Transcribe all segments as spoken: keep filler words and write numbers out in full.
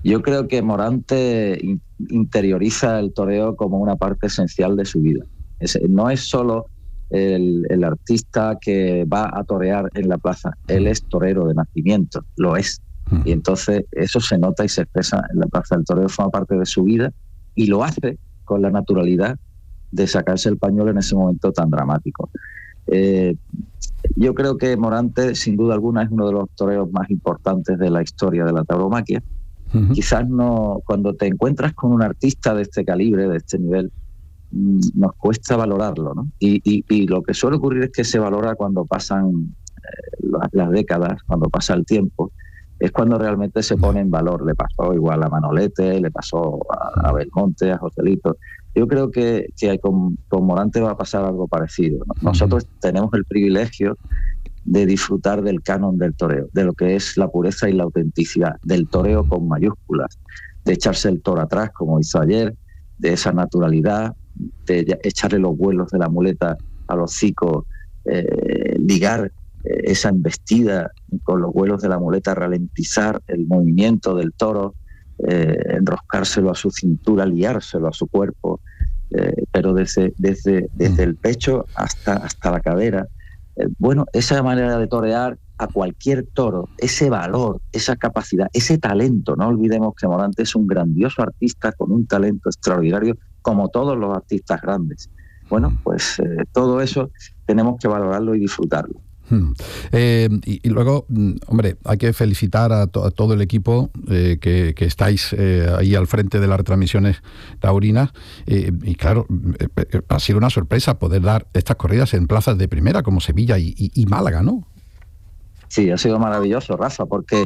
Yo creo que Morante in, interioriza el toreo como una parte esencial de su vida. Es, no es solo el, el artista que va a torear en la plaza, él es torero de nacimiento, lo es. Y entonces eso se nota y se expresa en la plaza. El toreo forma parte de su vida y lo hace con la naturalidad de sacarse el pañuelo en ese momento tan dramático. Eh, yo creo que Morante, sin duda alguna, es uno de los toreros más importantes de la historia de la tauromaquia. Uh-huh. Quizás no, cuando te encuentras con un artista de este calibre, de este nivel, mmm, nos cuesta valorarlo, ¿no? Y, y, y lo que suele ocurrir es que se valora cuando pasan eh, las, las décadas, cuando pasa el tiempo, es cuando realmente se pone en valor. Le pasó igual a Manolete, le pasó a, a Belmonte, a Joselito. Yo creo que, que con, con Morante va a pasar algo parecido, ¿no? Nosotros tenemos el privilegio de disfrutar del canon del toreo, de lo que es la pureza y la autenticidad, del toreo con mayúsculas, de echarse el toro atrás como hizo ayer, de esa naturalidad, de echarle los vuelos de la muleta al hocico, eh, ligar eh, esa embestida con los vuelos de la muleta, ralentizar el movimiento del toro, eh, enroscárselo a su cintura, liárselo a su cuerpo, eh, pero desde, desde, desde el pecho hasta, hasta la cadera. Eh, bueno, esa manera de torear a cualquier toro, ese valor, esa capacidad, ese talento. No olvidemos que Morante es un grandioso artista con un talento extraordinario, como todos los artistas grandes. Bueno, pues eh, todo eso tenemos que valorarlo y disfrutarlo. Hmm. Eh, y, y luego, hombre, hay que felicitar a, to, a todo el equipo eh, que, que estáis eh, ahí al frente de las retransmisiones taurinas eh, y claro, eh, ha sido una sorpresa poder dar estas corridas en plazas de primera como Sevilla y, y, y Málaga, ¿no? Sí, ha sido maravilloso, Rafa, porque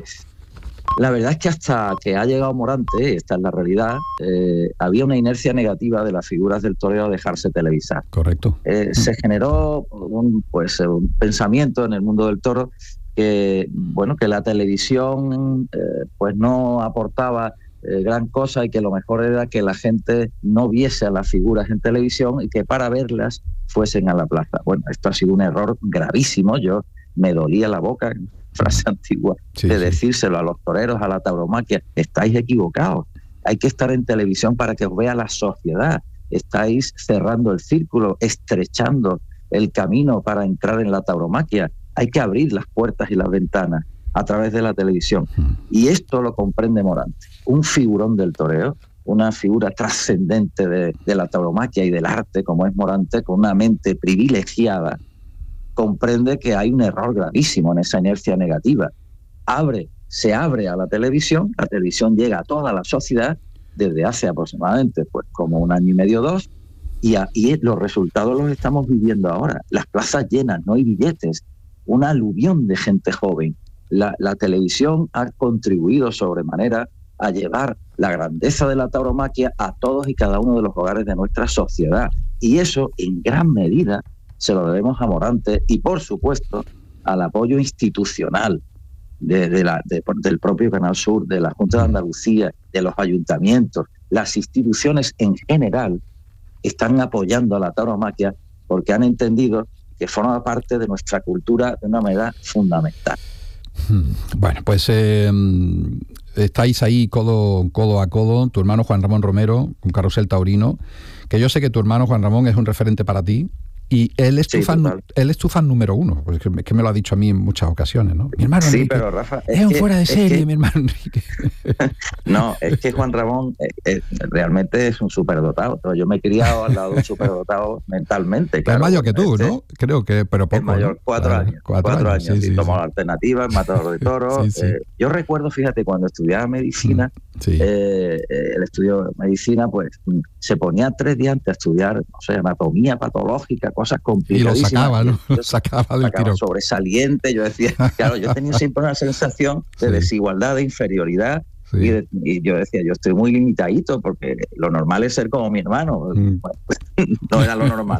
la verdad es que hasta que ha llegado Morante, esta es la realidad, eh, había una inercia negativa de las figuras del toreo a dejarse televisar. Correcto. Eh, se generó un, pues, un pensamiento en el mundo del toro que, bueno, que la televisión eh, pues no aportaba eh, gran cosa y que lo mejor era que la gente no viese a las figuras en televisión y que para verlas fuesen a la plaza. Bueno, esto ha sido un error gravísimo. Yo me dolía la boca, frase antigua, sí, de decírselo sí. a los toreros, a la tauromaquia. Estáis equivocados. Hay que estar en televisión para que os vea la sociedad. Estáis cerrando el círculo, estrechando el camino para entrar en la tauromaquia. Hay que abrir las puertas y las ventanas a través de la televisión. Y esto lo comprende Morante. Un figurón del toreo, una figura trascendente de, de la tauromaquia y del arte, como es Morante, con una mente privilegiada, comprende que hay un error gravísimo en esa inercia negativa. Abre, se abre a la televisión, la televisión llega a toda la sociedad desde hace aproximadamente pues como un año y medio, dos, y, a, y los resultados los estamos viviendo ahora. Las plazas llenas, no hay billetes, una aluvión de gente joven. La, la televisión ha contribuido sobremanera a llevar la grandeza de la tauromaquia a todos y cada uno de los hogares de nuestra sociedad. Y eso, en gran medida, se lo debemos a Morante y, por supuesto, al apoyo institucional de, de la, de, del propio Canal Sur, de la Junta de Andalucía, de los ayuntamientos. Las instituciones en general están apoyando a la tauromaquia porque han entendido que forma parte de nuestra cultura de una manera fundamental. Bueno, pues eh, estáis ahí codo, codo a codo, tu hermano Juan Ramón Romero, con Carrusel Taurino, que yo sé que tu hermano Juan Ramón es un referente para ti. Y él es, sí, tu fan, él es tu fan número uno, porque es que me lo ha dicho a mí en muchas ocasiones, ¿no? Mi hermano sí, Enrique, pero Rafa, es, es un fuera de serie, que, mi hermano Enrique. No, es que Juan Ramón eh, eh, realmente es un superdotado. Yo me he criado al lado de un superdotado mentalmente. Claro, es mayor que tú, este, ¿no? Creo que, pero poco. Es mayor, ¿no? cuatro claro, años. Cuatro, cuatro años, años. sí, y sí, tomó sí. la alternativa, en Matador de Toros. sí, sí. Eh, yo recuerdo, fíjate, cuando estudiaba medicina, sí. eh, el estudio de medicina, pues se ponía tres días antes a estudiar, no sé, anatomía patológica, cosas complicadas. Y lo sacaba, ¿no? Lo sacaba del tiro. Sobresaliente. Yo decía, claro, yo tenía siempre una sensación de sí. desigualdad, de inferioridad. Sí. Y, de, y yo decía, yo estoy muy limitadito porque lo normal es ser como mi hermano. Mm. Bueno, pues, no era lo normal.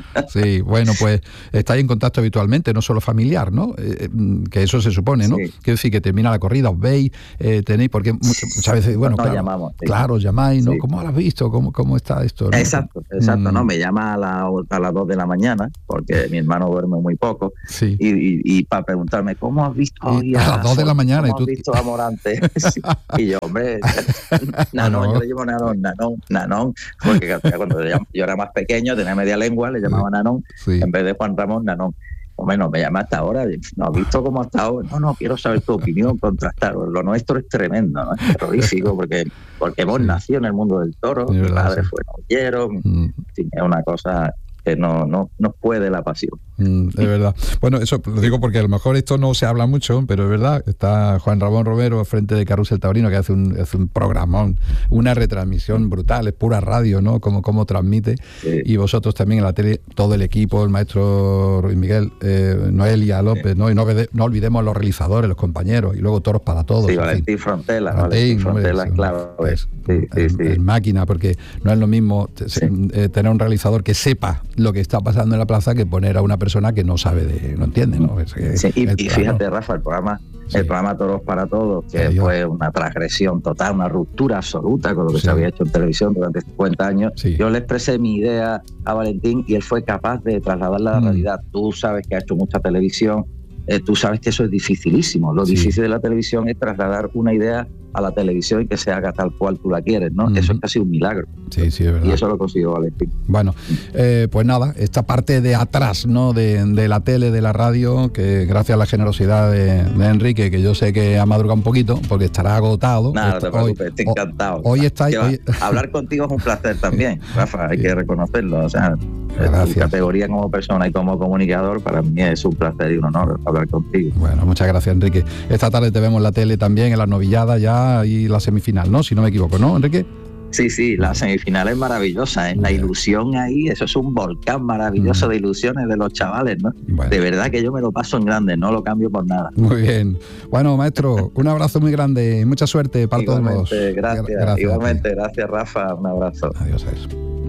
Sí, bueno, pues estáis en contacto habitualmente, no solo familiar, ¿no? Eh, que eso se supone, ¿no? Sí. Quiero decir que termina la corrida, os veis, eh, tenéis, porque muchas veces, bueno, nos claro, llamamos, sí. claro, os llamáis, ¿no? Sí. ¿Cómo lo has visto? ¿Cómo, cómo está esto? ¿no? Exacto, exacto, mm. ¿no? Me llama a, la, a las dos de la mañana, porque mi hermano duerme muy poco, sí. y, y, y para preguntarme, ¿cómo has visto hoy a, a las dos de la mañana? ¿Cómo y tú... has visto a Morante? Sí. Y yo, hombre, Nanón, no. yo le llamo Nanón, Nanón, Nanón, porque cuando yo era más pequeño, tenía media lengua, le llamaba Nanón, sí. en vez de Juan Ramón, Nanón. Hombre, no me llama hasta ahora, ¿no has visto cómo ha estado? No, no, quiero saber tu opinión, contrastar. Lo nuestro es tremendo, ¿no? Es terrorífico, porque, porque hemos sí. nacido en el mundo del toro, mi padre sí. fue novillero, mm. en fin, es una cosa que no, no, no puede la pasión. Mm, es verdad. Bueno, eso lo digo porque a lo mejor esto no se habla mucho, pero es verdad. Está Juan Ramón Romero al frente de Carrusel Taurino, que hace un, hace un programón, una retransmisión brutal, es pura radio, ¿no? Como, como transmite. Sí. Y vosotros también en la tele, todo el equipo, el maestro Ruiz Miguel, eh, Noelia López, sí. ¿no? Y no, no olvidemos los realizadores, los compañeros, y luego Toros para Todos. Sí, Valentín Frontela, Valentín Frontela, hombre, claro. Es, sí, sí, es, sí. es máquina, porque no es lo mismo sí. eh, tener un realizador que sepa lo que está pasando en la plaza que poner a una persona que no sabe de, no entiende, ¿no? Es que sí, y, y fíjate, Rafa, el programa, sí. el programa Toros para Todos, que sí, fue yo. una transgresión total, una ruptura absoluta con lo que sí. se había hecho en televisión durante cincuenta años. Sí. Yo le expresé mi idea a Valentín y él fue capaz de trasladarla a la mm. realidad. Tú sabes que ha hecho mucha televisión, eh, tú sabes que eso es dificilísimo. Lo sí. difícil de la televisión es trasladar una idea a la televisión y que se haga tal cual tú la quieres, ¿no? Uh-huh. Eso es casi un milagro. Sí, sí, es verdad. Y eso lo consiguió Valentín. Bueno, eh, pues nada, esta parte de atrás, ¿no? De, de la tele, de la radio, que gracias a la generosidad de, de Enrique, que yo sé que ha madrugado un poquito, porque estará agotado. Nada, no te preocupes, estoy encantado. Hoy estáis... Hoy... Hablar contigo es un placer también, Rafa, hay sí. que reconocerlo. O sea, tu categoría como persona y como comunicador, para mí es un placer y un honor hablar contigo. Bueno, muchas gracias, Enrique. Esta tarde te vemos en la tele también, en las novilladas ya, y la semifinal, ¿no? Si no me equivoco, ¿no, Enrique? Sí, sí, la semifinal es maravillosa, ¿eh? La ilusión ahí, eso es un volcán maravilloso mm. de ilusiones de los chavales, ¿no? Bueno. De verdad que yo me lo paso en grande, no lo cambio por nada. Muy bien. Bueno, maestro, un abrazo muy grande y mucha suerte para todos modos. Gracias, gracias, igualmente, gracias Rafa, un abrazo. Adiós, adiós.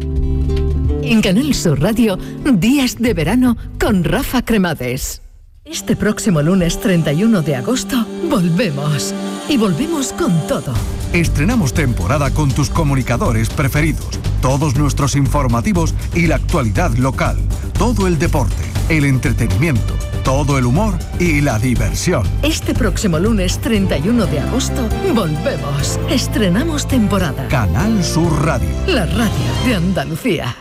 En Canal Sur Radio, Días de Verano con Rafa Cremades. Este próximo lunes treinta y uno de agosto volvemos. Y volvemos con todo. Estrenamos temporada con tus comunicadores preferidos, todos nuestros informativos y la actualidad local, todo el deporte, el entretenimiento, todo el humor y la diversión. Este próximo lunes treinta y uno de agosto volvemos. Estrenamos temporada. Canal Sur Radio. La radio de Andalucía.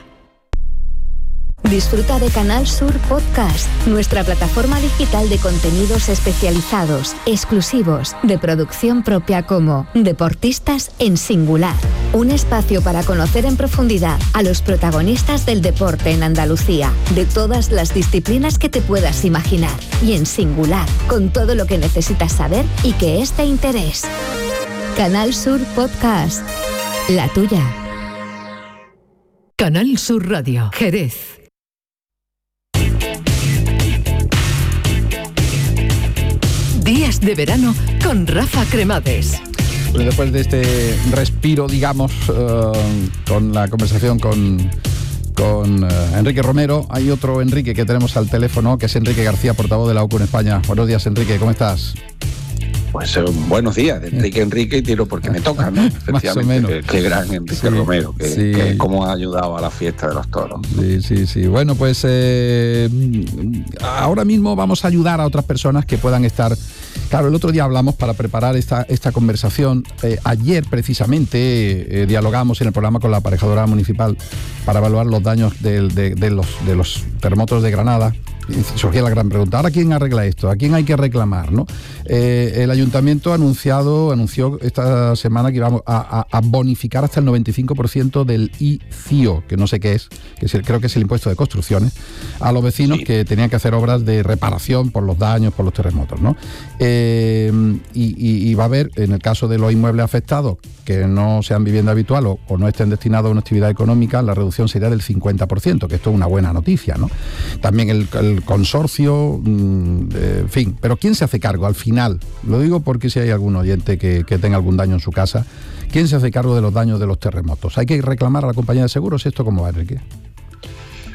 Disfruta de Canal Sur Podcast, nuestra plataforma digital de contenidos especializados, exclusivos, de producción propia como Deportistas en Singular. Un espacio para conocer en profundidad a los protagonistas del deporte en Andalucía, de todas las disciplinas que te puedas imaginar, y en singular, con todo lo que necesitas saber y que es de interés. Canal Sur Podcast, la tuya. Canal Sur Radio, Jerez. Días de verano con Rafa Cremades. Después de este respiro, digamos, uh, con la conversación con, con uh, Enrique Romero, hay otro Enrique que tenemos al teléfono, que es Enrique García, portavoz de la U C U en España. Buenos días, Enrique, ¿cómo estás? Pues eh, buenos días, de Enrique Enrique, y tiro porque me toca, ¿no? Más o menos. Qué, qué gran Enrique sí, Romero, que, sí. que cómo ha ayudado a la fiesta de los toros. Sí, sí, sí. Bueno, pues eh, ahora mismo vamos a ayudar a otras personas que puedan estar... Claro, el otro día hablamos para preparar esta, esta conversación. Eh, ayer, precisamente, eh, dialogamos en el programa con la aparejadora municipal para evaluar los daños de, de, de, los, de los terremotos de Granada. Y surgía la gran pregunta, ¿ahora quién arregla esto? ¿A quién hay que reclamar? ¿no? Eh, el ayuntamiento ha anunciado, anunció esta semana que íbamos a, a, a bonificar hasta el noventa y cinco por ciento del I C I O, que no sé qué es, que es el, creo que es el impuesto de construcciones, a los vecinos sí. que tenían que hacer obras de reparación por los daños, por los terremotos, ¿no? Eh, y, y, y va a haber, en el caso de los inmuebles afectados, que no sean vivienda habitual o, o no estén destinados a una actividad económica, la reducción sería del cincuenta por ciento, que esto es una buena noticia, ¿no? También el, el consorcio, en fin, pero ¿quién se hace cargo al final? Lo digo porque si hay algún oyente que, que tenga algún daño en su casa, ¿quién se hace cargo de los daños de los terremotos? ¿Hay que reclamar a la compañía de seguros? ¿Esto cómo va, Enrique?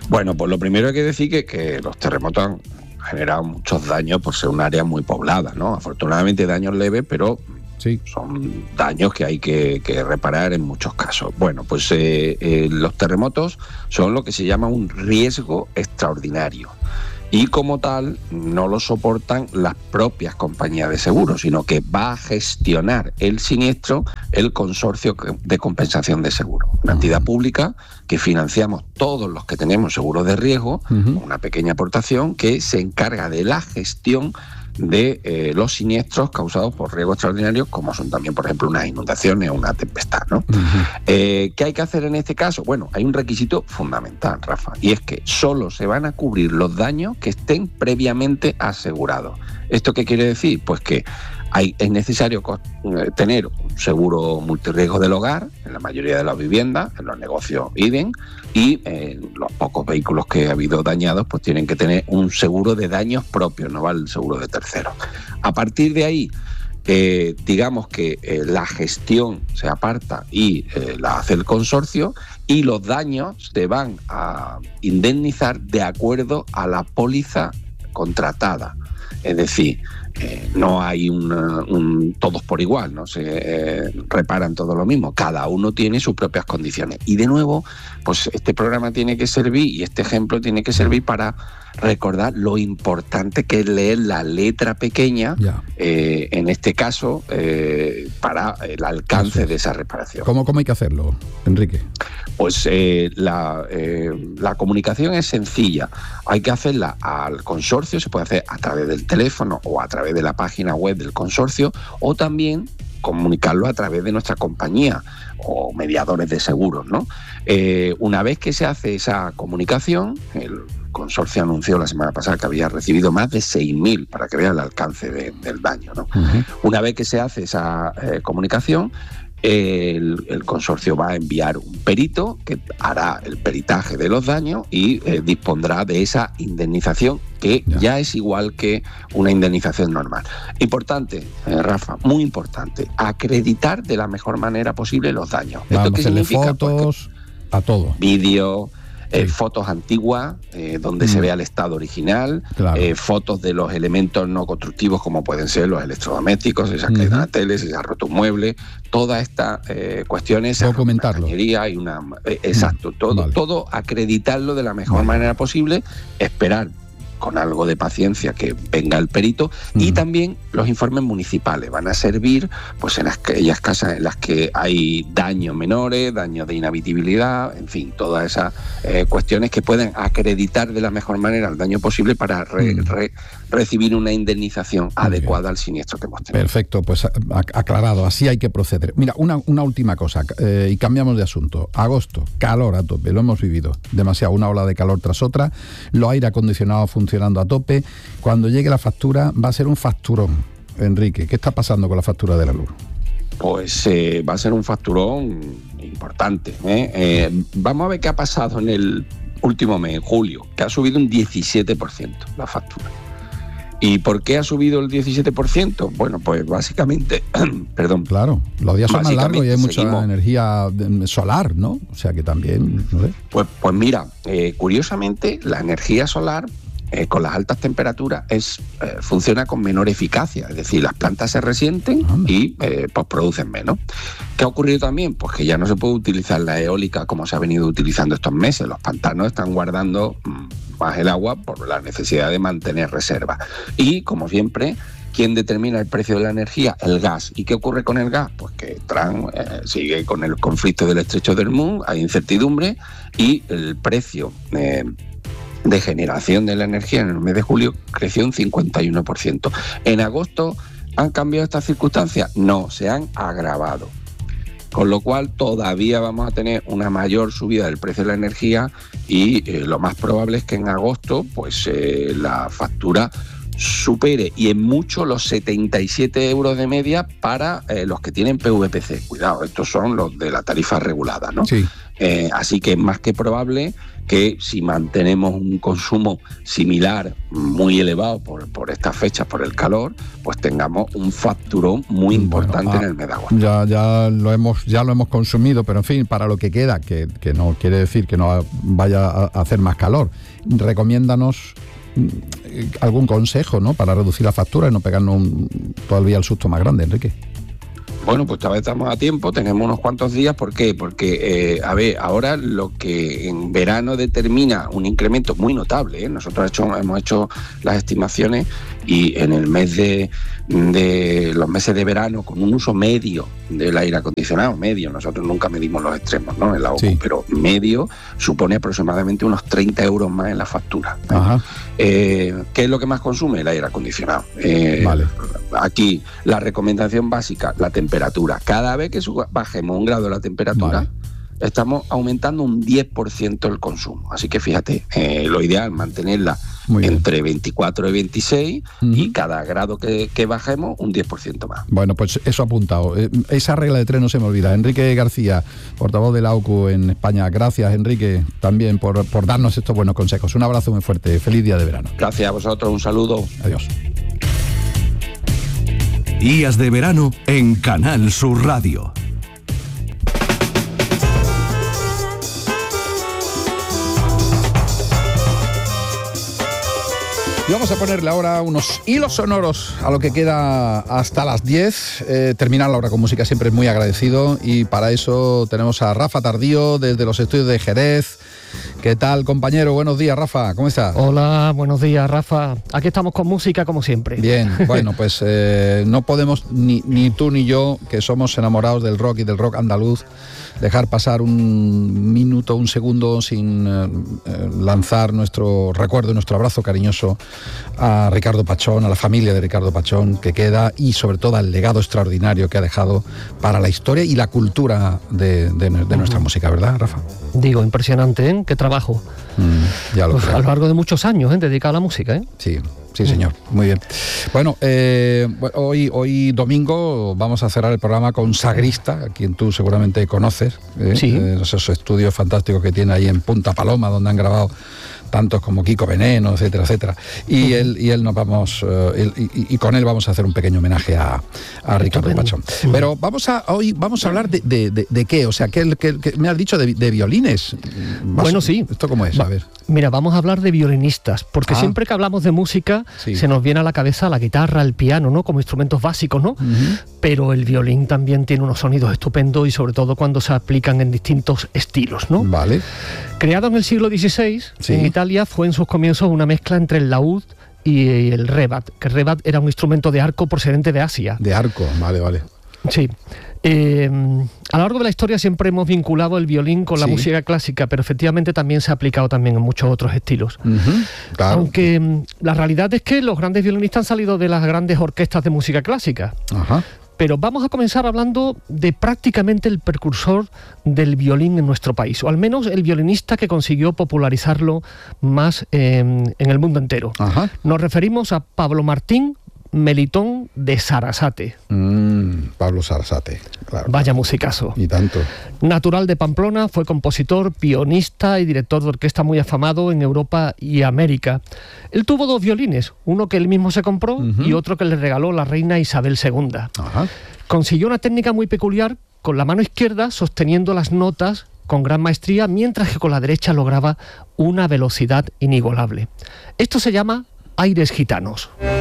Bueno, pues lo primero hay que decir que, que los terremotos han generado muchos daños por ser un área muy poblada, ¿no? Afortunadamente daños leves, pero sí, son daños que hay que, que reparar en muchos casos. Bueno, pues eh, eh, los terremotos son lo que se llama un riesgo extraordinario. Y como tal, no lo soportan las propias compañías de seguros, sino que va a gestionar el siniestro el Consorcio de Compensación de Seguros, una entidad pública que financiamos todos los que tenemos seguros de riesgo, uh-huh. una pequeña aportación que se encarga de la gestión de eh, los siniestros causados por riesgos extraordinarios, como son también, por ejemplo, unas inundaciones o una tempestad, ¿no? Uh-huh. Eh, ¿Qué hay que hacer en este caso? Bueno, hay un requisito fundamental, Rafa, y es que solo se van a cubrir los daños que estén previamente asegurados. ¿Esto qué quiere decir? Pues que hay, es necesario tener un seguro multirriesgo del hogar, en la mayoría de las viviendas, en los negocios idem, y eh, los pocos vehículos que ha habido dañados pues tienen que tener un seguro de daños propios, no vale el seguro de terceros. A partir de ahí, eh, digamos que eh, la gestión se aparta y eh, la hace el consorcio, y los daños se van a indemnizar de acuerdo a la póliza contratada. Es decir, eh, no hay un, un todos por igual, no se eh, reparan todo lo mismo, cada uno tiene sus propias condiciones. Y de nuevo, pues este programa tiene que servir, y este ejemplo tiene que servir para recordar lo importante que es leer la letra pequeña, eh, en este caso, eh, para el alcance Eso. de esa reparación. ¿Cómo, cómo hay que hacerlo, Enrique? Pues eh, la, eh, la comunicación es sencilla. Hay que hacerla al consorcio, se puede hacer a través del teléfono o a través de la página web del consorcio, o también comunicarlo a través de nuestra compañía o mediadores de seguros, ¿no? Eh, una vez que se hace esa comunicación, el consorcio anunció la semana pasada que había recibido más de seis mil, para que vean el alcance de, del daño, ¿no? Uh-huh. Una vez que se hace esa eh, comunicación, El, el consorcio va a enviar un perito que hará el peritaje de los daños y eh, dispondrá de esa indemnización, que ya. ya es igual que una indemnización normal. Importante, eh, Rafa, muy importante, acreditar de la mejor manera posible los daños. Vamos, ¿esto qué significa? Fotos, pues, a todo. Vídeo, Eh, fotos antiguas, eh, donde mm. se vea el estado original, claro. eh, fotos de los elementos no constructivos, como pueden ser los electrodomésticos, esas uh-huh. caídas de teles, si se ha roto un mueble, todas estas eh, cuestiones, documentarlo. Una y una, eh, exacto, mm. todo, vale. todo acreditarlo de la mejor vale. manera posible, esperar con algo de paciencia que venga el perito, uh-huh. y también los informes municipales van a servir pues en aquellas casas en las que hay daños menores, daños de inhabitabilidad, en fin, todas esas eh, cuestiones que pueden acreditar de la mejor manera el daño posible para re, uh-huh. re, recibir una indemnización Muy adecuada bien. al siniestro que hemos tenido. Perfecto, pues aclarado, así hay que proceder. Mira, una, una última cosa, eh, y cambiamos de asunto. Agosto, calor a tope, lo hemos vivido demasiado, una ola de calor tras otra, los aire acondicionados funcionando a tope. Cuando llegue la factura va a ser un facturón. Enrique, ¿qué está pasando con la factura de la luz? Pues eh, va a ser un facturón importante, ¿eh? Eh, vamos a ver qué ha pasado en el último mes, en julio, que ha subido un diecisiete por ciento la factura. ¿Y por qué ha subido el diecisiete por ciento? Bueno, pues básicamente, perdón. Claro, los días son más largos y hay mucha seguimos. energía solar, ¿no? O sea que también, no sé. Pues, pues mira, eh, curiosamente, la energía solar, Eh, con las altas temperaturas es eh, funciona con menor eficacia, es decir, las plantas se resienten Anda. y eh, pues producen menos. ¿Qué ha ocurrido también? Pues que ya no se puede utilizar la eólica como se ha venido utilizando estos meses. Los pantanos están guardando mmm, más el agua por la necesidad de mantener reserva. Y, como siempre, ¿quién determina el precio de la energía? El gas. ¿Y qué ocurre con el gas? Pues que Trump eh, sigue con el conflicto del estrecho de Hormuz, hay incertidumbre, y el precio eh, de generación de la energía en el mes de julio creció un cincuenta y uno por ciento. ¿En agosto han cambiado estas circunstancias? No, se han agravado. Con lo cual todavía vamos a tener una mayor subida del precio de la energía y eh, lo más probable es que en agosto pues eh, la factura supere y en mucho los setenta y siete euros de media para eh, los que tienen P V P C. Cuidado, estos son los de la tarifa regulada, ¿no? Sí. Eh, así que es más que probable que si mantenemos un consumo similar, muy elevado por, por estas fechas, por el calor, pues tengamos un facturón muy importante bueno, ah, en el mes de agosto. Ya, ya, lo hemos, ya lo hemos consumido, pero en fin, para lo que queda, que, que no quiere decir que no vaya a hacer más calor, recomiéndanos algún consejo, ¿no?, para reducir la factura y no pegarnos un, todavía el susto más grande, Enrique. Bueno, pues todavía estamos a tiempo, tenemos unos cuantos días. ¿Por qué? Porque, eh, a ver, ahora lo que en verano determina un incremento muy notable, ¿eh? Nosotros hecho, hemos hecho las estimaciones y en el mes de, de los meses de verano, con un uso medio del aire acondicionado, medio, nosotros nunca medimos los extremos, ¿no?, en la O C U, sí, pero medio supone aproximadamente unos treinta euros más en la factura. Ajá. Eh, ¿Qué es lo que más consume? El aire acondicionado. Eh, vale. Aquí, la recomendación básica, la temperatura. Cada vez que suba, bajemos un grado la temperatura, vale, estamos aumentando un diez por ciento el consumo. Así que fíjate, eh, lo ideal es mantenerla entre veinticuatro y veintiséis, uh-huh, y cada grado que, que bajemos un diez por ciento más. Bueno, pues eso apuntado. Esa regla de tres no se me olvida. Enrique García, portavoz de la O C U en España. Gracias, Enrique, también por, por darnos estos buenos consejos. Un abrazo muy fuerte. Feliz día de verano. Gracias a vosotros. Un saludo. Adiós. Días de verano en Canal Sur Radio. Y vamos a ponerle ahora unos hilos sonoros a lo que queda hasta las diez. Eh, terminar la hora con música siempre es muy agradecido y para eso tenemos a Rafa Tardío desde los estudios de Jerez. ¿Qué tal, compañero? Buenos días, Rafa. ¿Cómo estás? Hola, buenos días, Rafa. Aquí estamos con música como siempre. Bien, bueno, pues eh, no podemos, ni, ni tú ni yo, que somos enamorados del rock y del rock andaluz, dejar pasar un minuto, un segundo sin eh, lanzar nuestro recuerdo y nuestro abrazo cariñoso a Ricardo Pachón, a la familia de Ricardo Pachón que queda y sobre todo al legado extraordinario que ha dejado para la historia y la cultura de, de, de nuestra uh-huh. música, ¿verdad, Rafa? Digo, impresionante, ¿eh? Qué trabajo. Mm, ya lo pues, a lo largo de muchos años, ¿eh? Dedicado a la música, ¿eh? Sí. Sí, señor. Muy bien. Bueno, eh, hoy, hoy domingo vamos a cerrar el programa con Sagrista, a quien tú seguramente conoces. ¿eh? Sí. Eh, esos estudios fantásticos que tiene ahí en Punta Paloma, donde han grabado tantos como Kiko Veneno, etcétera, etcétera. Y uh-huh. él y él nos vamos, uh, él, y, y con él vamos a hacer un pequeño homenaje a, a Ricardo Pachón. Uh-huh. Pero vamos a hoy vamos a hablar de, de, de, de qué, o sea, ¿qué, qué, qué me has dicho de, de violines? Bueno, sí. ¿Esto cómo es? A ver. Mira, vamos a hablar de violinistas, porque ah. siempre que hablamos de música sí. se nos viene a la cabeza la guitarra, el piano, ¿no? Como instrumentos básicos, ¿no? Uh-huh. Pero el violín también tiene unos sonidos estupendos y sobre todo cuando se aplican en distintos estilos, ¿no? Vale. Creado en el siglo dieciséis, sí. en Italia fue en sus comienzos una mezcla entre el laúd y el rebat, que el rebat era un instrumento de arco procedente de Asia. De arco, vale, vale. Sí. Eh, a lo largo de la historia siempre hemos vinculado el violín con la sí. música clásica, pero efectivamente también se ha aplicado también en muchos otros estilos. Uh-huh, claro. Aunque la realidad es que los grandes violinistas han salido de las grandes orquestas de música clásica. Ajá. Pero vamos a comenzar hablando de prácticamente el precursor del violín en nuestro país, o al menos el violinista que consiguió popularizarlo más eh, en el mundo entero. Ajá. Nos referimos a Pablo Martín Melitón de Sarasate. Mm, Pablo Sarasate, claro. Vaya musicazo. Y tanto. Natural de Pamplona, fue compositor, pianista y director de orquesta muy afamado en Europa y América. Él tuvo dos violines, uno que él mismo se compró uh-huh. y otro que le regaló la reina Isabel segunda. Ajá. Consiguió una técnica muy peculiar, con la mano izquierda sosteniendo las notas con gran maestría, mientras que con la derecha lograba una velocidad inigualable. Esto se llama aires gitanos.